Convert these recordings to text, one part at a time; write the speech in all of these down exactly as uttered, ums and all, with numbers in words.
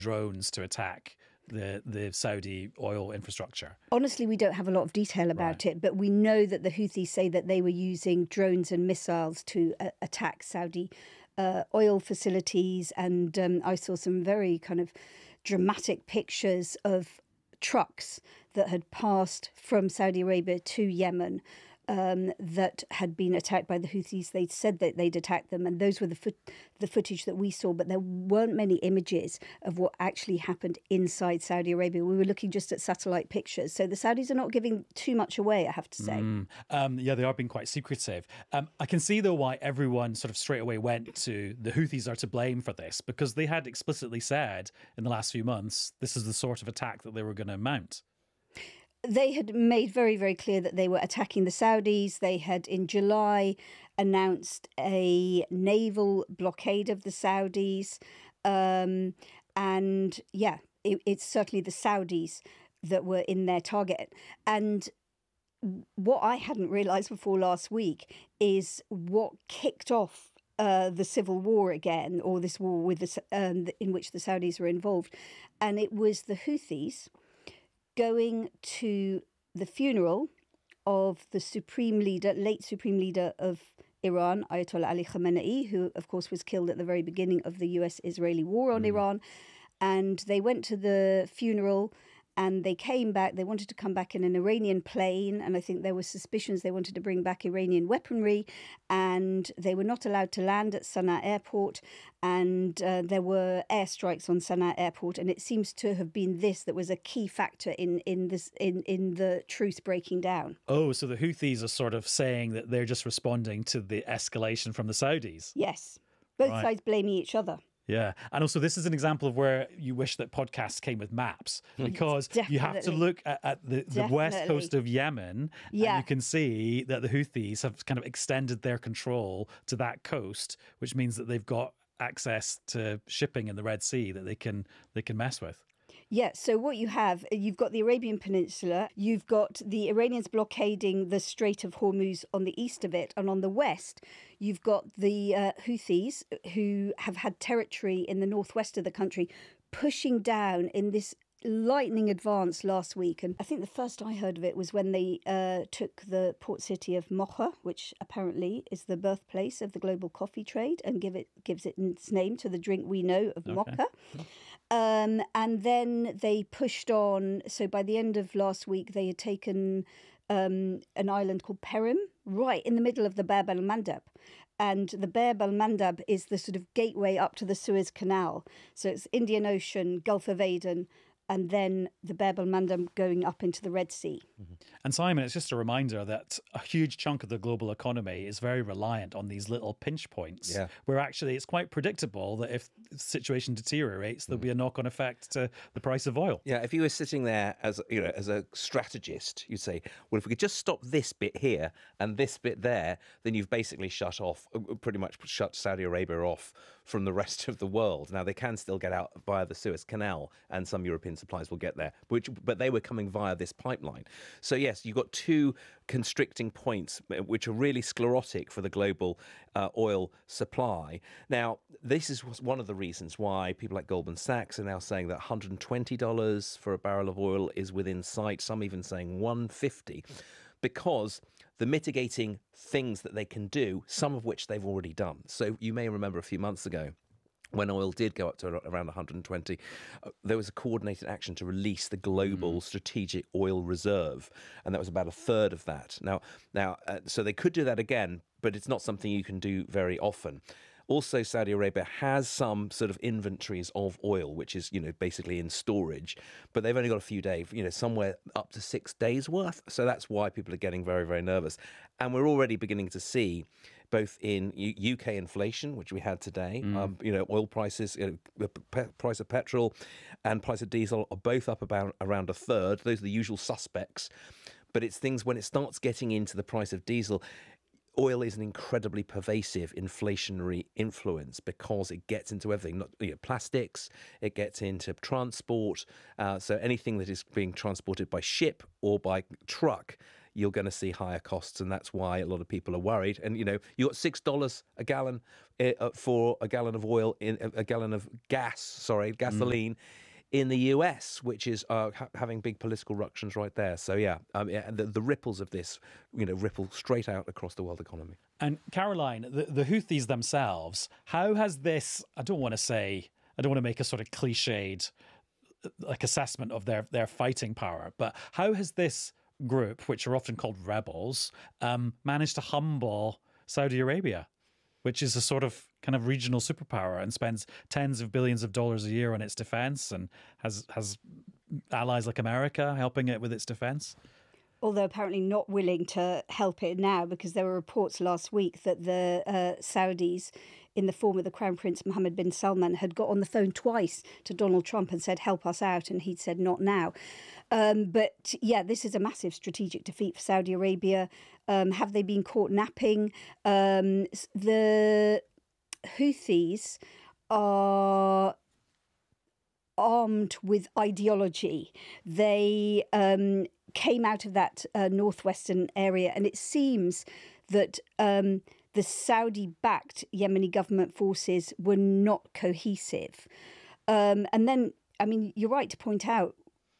drones to attack the, the Saudi oil infrastructure? Honestly, we don't have a lot of detail about Right. it, but we know that the Houthis say that they were using drones and missiles to uh, attack Saudi uh, oil facilities. And um, I saw some very kind of dramatic pictures of trucks that had passed from Saudi Arabia to Yemen um, that had been attacked by the Houthis. They said that they'd attacked them, and those were the foot, the footage that we saw, but there weren't many images of what actually happened inside Saudi Arabia. We were looking just at satellite pictures. So the Saudis are not giving too much away, I have to say. Mm. Um, yeah, they are being quite secretive. Um, I can see, though, why everyone sort of straight away went to the Houthis are to blame for this, because they had explicitly said in the last few months this is the sort of attack that they were going to mount. They had made very, very clear that they were attacking the Saudis. They had, in July, announced a naval blockade of the Saudis. Um, and, yeah, it, it's certainly the Saudis that were in their target. And what I hadn't realised before last week is what kicked off uh, the civil war again, or this war with the, um, in which the Saudis were involved. And it was the Houthis going to the funeral of the supreme leader, late supreme leader of Iran, Ayatollah Ali Khamenei, who, of course, was killed at the very beginning of the U S-Israeli war on mm. Iran. And they went to the funeral and they came back. They wanted to come back in an Iranian plane. And I think there were suspicions they wanted to bring back Iranian weaponry. And they were not allowed to land at Sana'a airport. And uh, there were airstrikes on Sana'a airport. And it seems to have been this that was a key factor in, in, this, in, in the truce breaking down. Oh, so the Houthis are sort of saying that they're just responding to the escalation from the Saudis. Yes. Both Right. sides blaming each other. Yeah. And also, this is an example of where you wish that podcasts came with maps, because you have to Definitely. look at, at the, the west Definitely. coast of Yemen, Yeah. and you can see that the Houthis have kind of extended their control to that coast, which means that they've got access to shipping in the Red Sea that they can they can mess with. Yeah, so what you have, you've got the Arabian Peninsula, you've got the Iranians blockading the Strait of Hormuz on the east of it, and on the west, you've got the uh, Houthis, who have had territory in the northwest of the country, pushing down in this lightning advance last week. And I think the first I heard of it was when they uh, took the port city of Mocha, which apparently is the birthplace of the global coffee trade, and give it gives it its name to the drink we know of Okay. Mocha. Um, and then they pushed on. So by the end of last week, they had taken um, an island called Perim, right in the middle of the Bab el-Mandab. And the Bab el-Mandab is the sort of gateway up to the Suez Canal. So it's Indian Ocean, Gulf of Aden, and then the Bab el-Mandab going up into the Red Sea. Mm-hmm. And Simon, it's just a reminder that a huge chunk of the global economy is very reliant on these little pinch points, yeah. where actually it's quite predictable that if the situation deteriorates, there'll be a knock-on effect to the price of oil. Yeah, if you were sitting there as you know as a strategist, you'd say, well, if we could just stop this bit here and this bit there, then you've basically shut off, pretty much shut Saudi Arabia off from the rest of the world. Now, they can still get out via the Suez Canal, and some European supplies will get there, which, but they were coming via this pipeline. So, yes, you've got two constricting points, which are really sclerotic for the global uh, oil supply. Now, this is one of the reasons why people like Goldman Sachs are now saying that one hundred twenty dollars for a barrel of oil is within sight, some even saying one hundred fifty dollars, because the mitigating things that they can do, some of which they've already done. So you may remember a few months ago, when oil did go up to around one hundred twenty, uh, there was a coordinated action to release the global mm. strategic oil reserve, and that was about a third of that. Now, now, uh, so they could do that again, but it's not something you can do very often. Also, Saudi Arabia has some sort of inventories of oil, which is, you know, basically in storage, but they've only got a few days, you know, somewhere up to six days worth. So that's why people are getting very, very nervous. And we're already beginning to see, both in U- UK inflation, which we had today, mm. um, you know, oil prices, you know, the pe- price of petrol and price of diesel are both up about around a third. Those are the usual suspects. But it's things when it starts getting into the price of diesel, oil is an incredibly pervasive inflationary influence because it gets into everything, not you know, plastics, it gets into transport. Uh, so anything that is being transported by ship or by truck, you're going to see higher costs, and that's why a lot of people are worried. And you know, you got six dollars a gallon uh, for a gallon of oil in a gallon of gas, sorry, gasoline. Mm. in the U S, which is uh, ha- having big political ructions right there. So, yeah, um, yeah the, the ripples of this, you know, ripple straight out across the world economy. And Caroline, the, the Houthis themselves, how has this, I don't want to say, I don't want to make a sort of cliched like assessment of their, their fighting power, but how has this group, which are often called rebels, um, managed to humble Saudi Arabia, which is a sort of kind of regional superpower and spends tens of billions of dollars a year on its defense and has has allies like America helping it with its defense? Although apparently not willing to help it now, because there were reports last week that the uh, Saudis, in the form of the Crown Prince Mohammed bin Salman, had got on the phone twice to Donald Trump and said, help us out. And he'd said, not now. Um, but yeah, this is a massive strategic defeat for Saudi Arabia. Um, have they been caught napping? Um, the Houthis are armed with ideology. They um, came out of that uh, northwestern area, and it seems that um, the Saudi-backed Yemeni government forces were not cohesive. Um, and then, I mean, you're right to point out,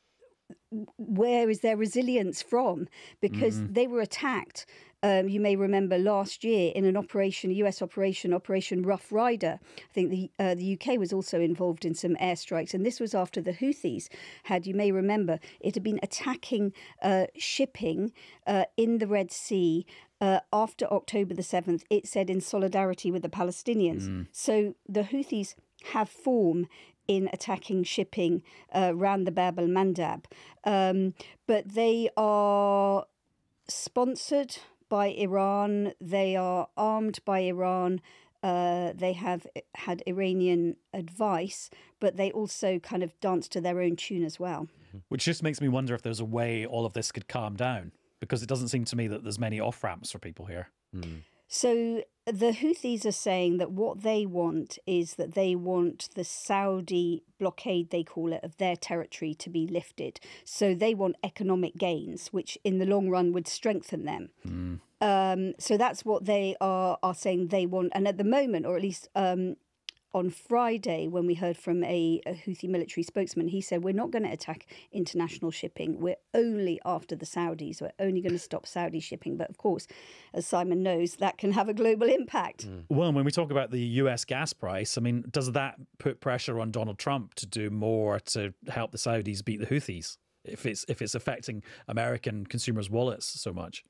where is their resilience from? Because mm-hmm. they were attacked, um, you may remember last year, in an operation, a U S operation, Operation Rough Rider. I think the uh, the U K was also involved in some airstrikes. And this was after the Houthis had, you may remember, it had been attacking uh, shipping uh, in the Red Sea uh, after October the seventh. It said in solidarity with the Palestinians. Mm. So the Houthis have form in attacking shipping uh, around the Bab el-Mandab. Um, but they are sponsored by Iran. They are armed by Iran. Uh, they have had Iranian advice, but they also kind of dance to their own tune as well. Which just makes me wonder if there's a way all of this could calm down, because it doesn't seem to me that there's many off-ramps for people here. Mm. So the Houthis are saying that what they want is that they want the Saudi blockade, they call it, of their territory to be lifted. So they want economic gains, which in the long run would strengthen them. Mm. Um, so that's what they are, are saying they want. And at the moment, or at least um, on Friday, when we heard from a, a Houthi military spokesman, he said, we're not going to attack international shipping. We're only after the Saudis. We're only going to stop Saudi shipping. But of course, as Simon knows, that can have a global impact. Mm. Well, when we talk about the U S gas price, I mean, does that put pressure on Donald Trump to do more to help the Saudis beat the Houthis if it's if it's affecting American consumers' wallets so much?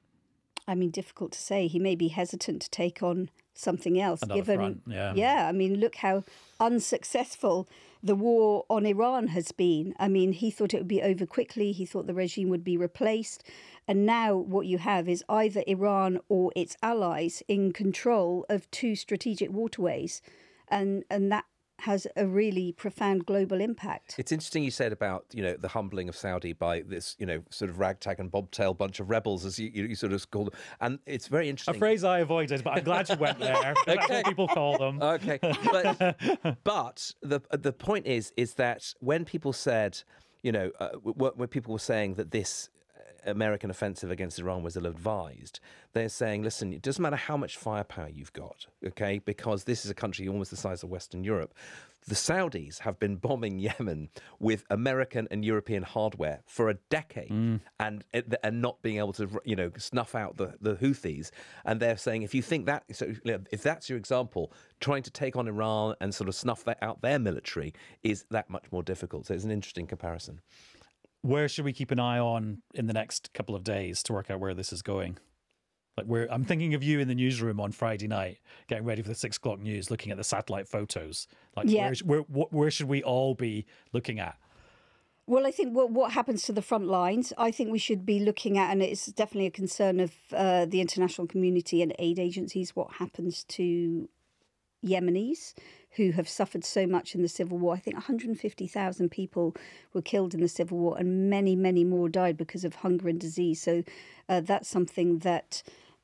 I mean, difficult to say. He may be hesitant to take on something else. Another given, front, yeah. yeah, I mean, look how unsuccessful the war on Iran has been. I mean, he thought it would be over quickly. He thought the regime would be replaced. And now what you have is either Iran or its allies in control of two strategic waterways. And, and that has a really profound global impact. It's interesting you said about, you know, the humbling of Saudi by this, you know, sort of ragtag and bobtail bunch of rebels, as you, you sort of call them. And it's very interesting. A phrase I avoided, but I'm glad you went there. Okay. That's what people call them. Okay. But, but the the point is, is that when people said, you know, uh, when people were saying that this American offensive against Iran was ill-advised, they're saying, listen, it doesn't matter how much firepower you've got, okay, because this is a country almost the size of Western Europe. The Saudis have been bombing Yemen with American and European hardware for a decade mm. and and not being able to, you know, snuff out the, the Houthis. And they're saying, if you think that, so if that's your example, trying to take on Iran and sort of snuff that out their military is that much more difficult. So it's an interesting comparison. Where should we keep an eye on in the next couple of days to work out where this is going? Like, where I'm thinking of you in the newsroom on Friday night, getting ready for the six o'clock news, looking at the satellite photos. Like, yeah. where, where, where should we all be looking at? Well, I think what what happens to the front lines, I think we should be looking at, and it's definitely a concern of uh, the international community and aid agencies, what happens to Yemenis who have suffered so much in the civil war. I think one hundred fifty thousand people were killed in the civil war, and many, many more died because of hunger and disease. So uh, that's something that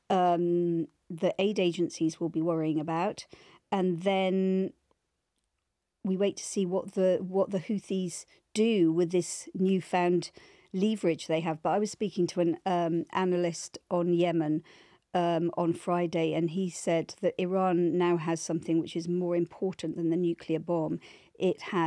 um, the aid agencies will be worrying about. And then we wait to see what the what the Houthis do with this newfound leverage they have. But I was speaking to an um, analyst on Yemen um, on Friday, and he said that Iran now has something which is more important than the nuclear bomb. It has